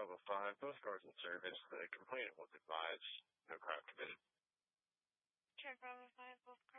Bravo 5, both cars in service. The complainant was advised no crime committed. Check Bravo 5, both